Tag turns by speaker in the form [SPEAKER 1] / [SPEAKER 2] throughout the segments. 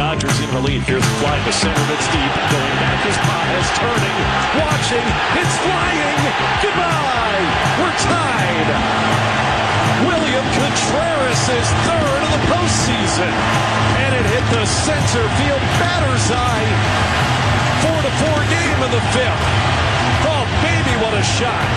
[SPEAKER 1] Dodgers in the lead. Here's the fly to center. That's deep. Going back is Paez, turning, watching. It's flying. Goodbye. We're tied. William Contreras is third in the postseason. And it hit the center field batter's eye. 4-4 game in the fifth. Oh, baby, what a shot.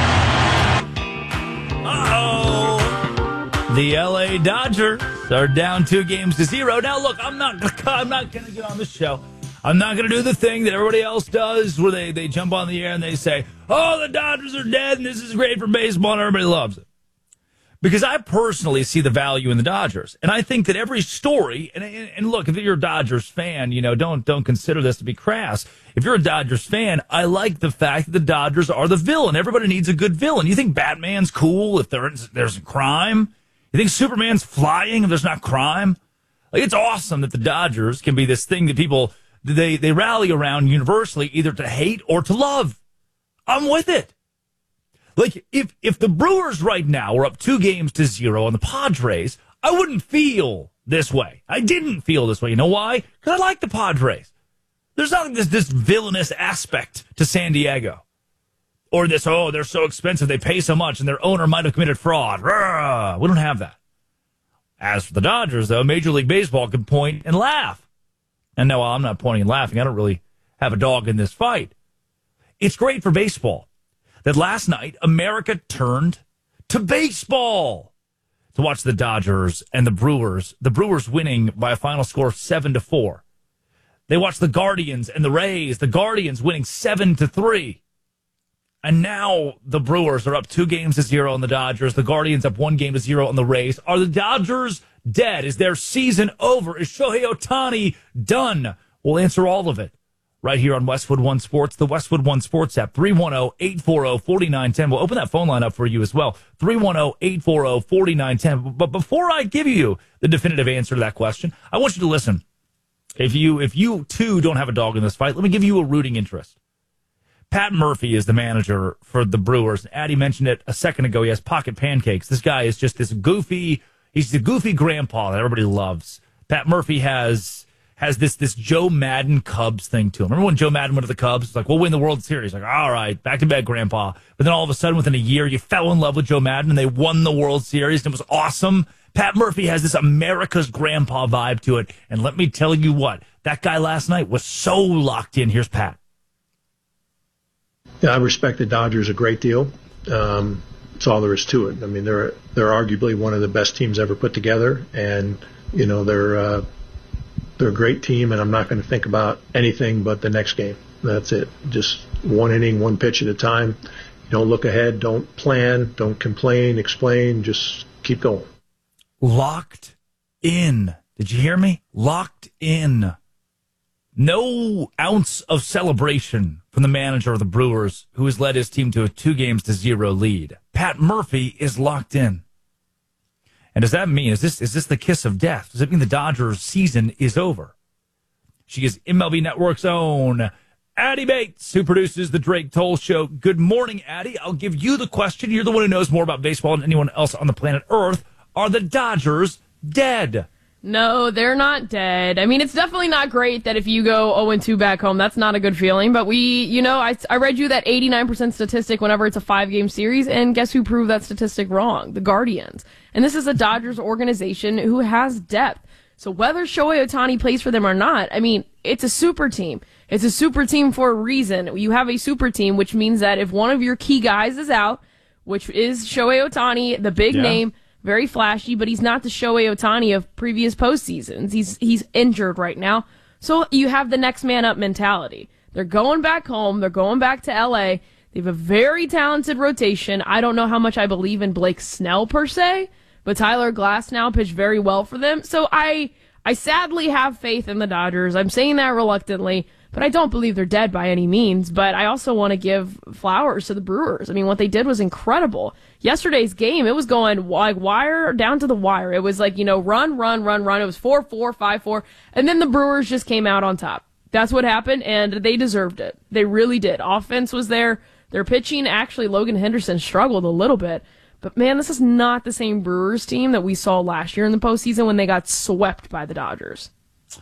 [SPEAKER 2] Uh-oh. The L.A. Dodgers are down 2-0. Now, look, I'm not going to get on the show. I'm not going to do the thing that everybody else does where they jump on the air and they say, oh, the Dodgers are dead and this is great for baseball and everybody loves it. Because I personally see the value in the Dodgers. And I think that every story, and look, if you're a Dodgers fan, don't consider this to be crass. If you're a Dodgers fan, I like the fact that the Dodgers are the villain. Everybody needs a good villain. You think Batman's cool if there's crime? You think Superman's flying if there's not crime? Like, it's awesome that the Dodgers can be this thing that people, they rally around universally, either to hate or to love. I'm with it. Like, if the Brewers right now were up 2-0 on the Padres, I wouldn't feel this way. I didn't feel this way. You know why? Because I like the Padres. There's not this villainous aspect to San Diego. Or this, oh, they're so expensive, they pay so much, and their owner might have committed fraud. Rah! We don't have that. As for the Dodgers, though, Major League Baseball can point and laugh. And no, I'm not pointing and laughing. I don't really have a dog in this fight. It's great for baseball that last night America turned to baseball to watch the Dodgers and the Brewers. The Brewers winning by a final score of 7-4. They watched the Guardians and the Rays. The Guardians winning 7-3. And now the Brewers are up 2-0 on the Dodgers. The Guardians up 1-0 on the Rays. Are the Dodgers dead? Is their season over? Is Shohei Ohtani done? We'll answer all of it right here on Westwood One Sports, the Westwood One Sports app, 310-840-4910. We'll open that phone line up for you as well, 310-840-4910. But before I give you the definitive answer to that question, I want you to listen. If you too don't have a dog in this fight, let me give you a rooting interest. Pat Murphy is the manager for the Brewers. Addie mentioned it a second ago. He has pocket pancakes. This guy is just he's the goofy grandpa that everybody loves. Pat Murphy has this Joe Madden Cubs thing to him. Remember when Joe Madden went to the Cubs? It's like, we'll win the World Series. Like, all right, back to bed, grandpa. But then all of a sudden, within a year, you fell in love with Joe Madden and they won the World Series and it was awesome. Pat Murphy has this America's grandpa vibe to it. And let me tell you what, that guy last night was so locked in. Here's Pat.
[SPEAKER 3] Yeah, I respect the Dodgers a great deal. That's all there is to it. I mean, they're arguably one of the best teams ever put together, and they're a great team. And I'm not going to think about anything but the next game. That's it. Just one inning, one pitch at a time. You don't look ahead. Don't plan. Don't complain. Explain. Just keep going.
[SPEAKER 2] Locked in. Did you hear me? Locked in. No ounce of celebration from the manager of the Brewers, who has led his team to a 2-0 lead. Pat Murphy is locked in. And does that mean, is this the kiss of death? Does it mean the Dodgers season is over? She is MLB Network's own Addie Bates, who produces the Drake Toll Show. Good morning, Addie. I'll give you the question. You're the one who knows more about baseball than anyone else on the planet Earth. Are the Dodgers dead?
[SPEAKER 4] No, they're not dead. I mean, it's definitely not great that if you go 0-2 back home, that's not a good feeling. But I read you that 89% statistic whenever it's a 5-game series, and guess who proved that statistic wrong? The Guardians. And this is a Dodgers organization who has depth. So whether Shohei Ohtani plays for them or not, I mean, it's a super team. It's a super team for a reason. You have a super team, which means that if one of your key guys is out, which is Shohei Ohtani, the big name, very flashy, but he's not the Shohei Ohtani of previous postseasons. He's injured right now. So you have the next man up mentality. They're going back home. They're going back to L.A. They have a very talented rotation. I don't know how much I believe in Blake Snell per se, but Tyler Glasnow pitched very well for them. So I sadly have faith in the Dodgers. I'm saying that reluctantly, but I don't believe they're dead by any means. But I also want to give flowers to the Brewers. I mean, what they did was incredible. Yesterday's game, it was going like wire down to the wire. It was like, run. It was 4-4, 5-4. And then the Brewers just came out on top. That's what happened, and they deserved it. They really did. Offense was there. Their pitching, actually, Logan Henderson struggled a little bit. But, man, this is not the same Brewers team that we saw last year in the postseason when they got swept by the Dodgers.